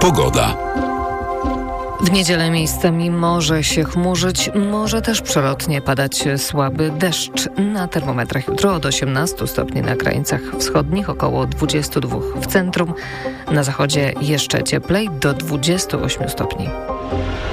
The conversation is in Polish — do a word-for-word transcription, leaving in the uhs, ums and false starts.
Pogoda. W niedzielę miejscami może się chmurzyć, może też przelotnie padać słaby deszcz. Na termometrach jutro od osiemnastu stopni na krańcach wschodnich, około dwudziestu dwóch w centrum. Na zachodzie jeszcze cieplej, do dwudziestu ośmiu stopni.